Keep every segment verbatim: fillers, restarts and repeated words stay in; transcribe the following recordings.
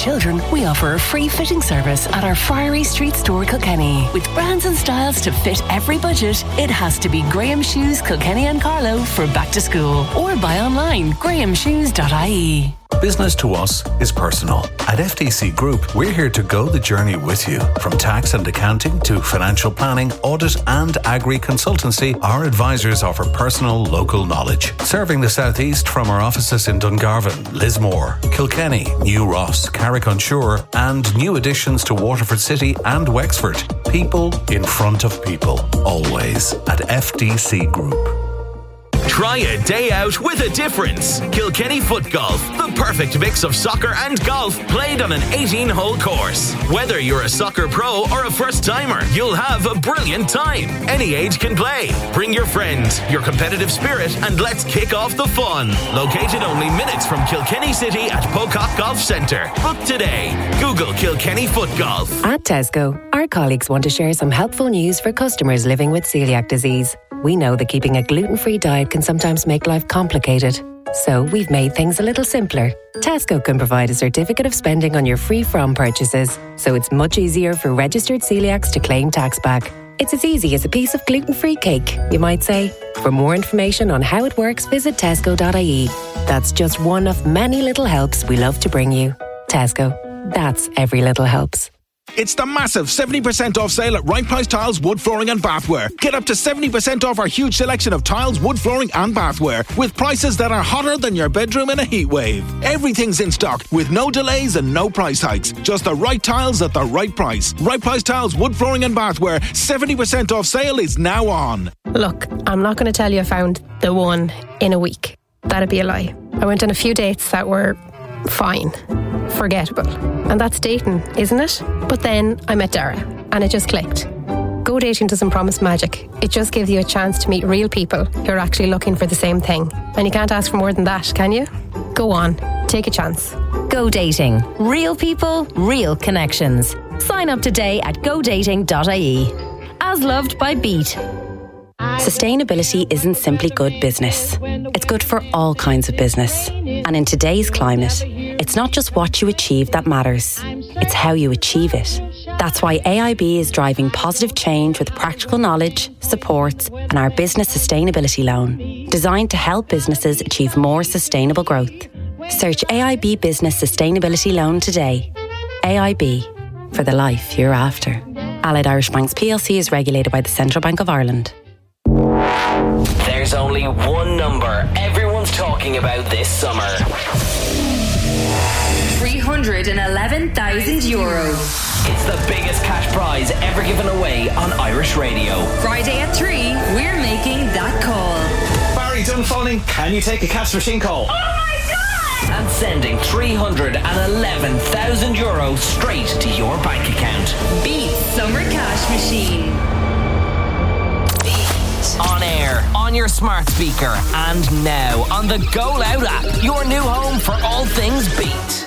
children, we offer a free fitting service at our Friary Street store, Kilkenny. With brands and styles to fit every budget, it has to be Graham Shoes, Kilkenny and Carlow for back to school. Or buy online, graham shoes dot I E. Business to us is personal. At F D C Group, we're here to go the journey with you. From tax and accounting to financial planning, audit and agri consultancy, our advisors offer personal local knowledge. Serving the South East from our offices in Dungarvan, Lismore, Kilkenny, New Ross, Carrick-on-Suir and new additions to Waterford City and Wexford. People in front of people. Always at F D C Group. Try a day out with a difference. Kilkenny Foot Golf, the perfect mix of soccer and golf played on an eighteen-hole course. Whether you're a soccer pro or a first-timer, you'll have a brilliant time. Any age can play. Bring your friend, your competitive spirit, and let's kick off the fun. Located only minutes from Kilkenny City at Pocock Golf Centre. Book today. Google Kilkenny Foot Golf. At Tesco, our colleagues want to share some helpful news for customers living with celiac disease. We know that keeping a gluten-free diet can sometimes make life complicated. So we've made things a little simpler. Tesco can provide a certificate of spending on your free from purchases, so it's much easier for registered celiacs to claim tax back. It's as easy as a piece of gluten-free cake, you might say. For more information on how it works, visit tesco dot I E. That's just one of many little helps we love to bring you. Tesco. That's every little helps. It's the massive seventy percent off sale at Right Price Tiles, Wood Flooring and Bathware. Get up to seventy percent off our huge selection of tiles, wood flooring and bathware with prices that are hotter than your bedroom in a heat wave. Everything's in stock with no delays and no price hikes. Just the right tiles at the right price. Right Price Tiles, Wood Flooring and Bathware. seventy percent off sale is now on. Look, I'm not going to tell you I found the one in a week. That'd be a lie. I went on a few dates that were fine, forgettable. And that's dating, isn't it? But then I met Dara and it just clicked. Go dating doesn't promise magic. It just gives you a chance to meet real people who are actually looking for the same thing. And you can't ask for more than that, can you? Go on, take a chance. Go dating. Real people, real connections. Sign up today at go dating dot I E. As loved by Beat. Sustainability isn't simply good business. It's good for all kinds of business. And in today's climate, it's not just what you achieve that matters. It's how you achieve it. That's why A I B is driving positive change with practical knowledge, supports, and our business sustainability loan, designed to help businesses achieve more sustainable growth. Search A I B Business Sustainability Loan today. A I B, for the life you're after. Allied Irish Banks P L C is regulated by the Central Bank of Ireland. There's only one number everyone's talking about this summer. three hundred eleven thousand euro. It's the biggest cash prize ever given away on Irish radio. Friday at three, we're making that call. Barry Dunphoning, can you take a cash machine call? Oh my God! And sending three hundred eleven thousand euro straight to your bank account. Beat Summer Cash Machine. On air, on your smart speaker, and now on the Go Loud app, your new home for all things Beat.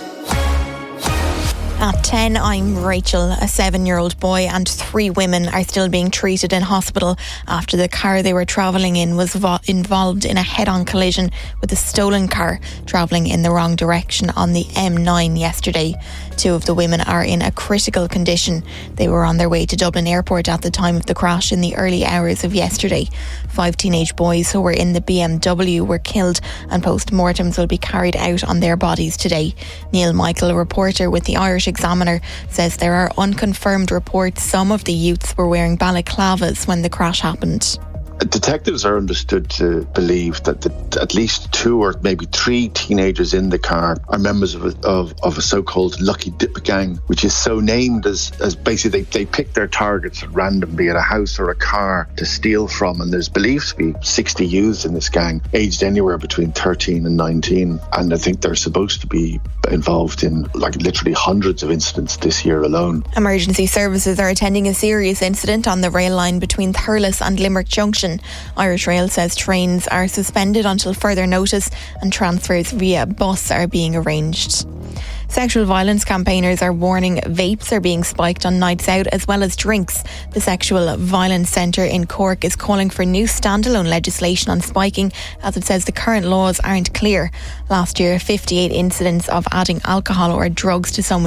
At ten, I'm Rachel. A seven-year-old boy and three women are still being treated in hospital after the car they were travelling in was vo- involved in a head-on collision with a stolen car travelling in the wrong direction on the M nine yesterday. Two of the women are in a critical condition. They were on their way to Dublin Airport at the time of the crash in the early hours of yesterday. Five teenage boys who were in the B M W were killed and post-mortems will be carried out on their bodies today. Neil Michael, a reporter with the Irish Examiner, says there are unconfirmed reports some of the youths were wearing balaclavas when the crash happened. Detectives are understood to believe that the, at least two or maybe three teenagers in the car are members of a, of, of a so-called Lucky Dip gang, which is so named as, as basically they, they pick their targets at random, be it a house or a car, to steal from. And there's believed to be sixty youths in this gang, aged anywhere between thirteen and nineteen. And I think they're supposed to be involved in like literally hundreds of incidents this year alone. Emergency services are attending a serious incident on the rail line between Thurles and Limerick Junction. Irish Rail says trains are suspended until further notice and transfers via bus are being arranged. Sexual violence campaigners are warning vapes are being spiked on nights out as well as drinks. The Sexual Violence Centre in Cork is calling for new standalone legislation on spiking, as it says the current laws aren't clear. Last year, fifty-eight incidents of adding alcohol or drugs to someone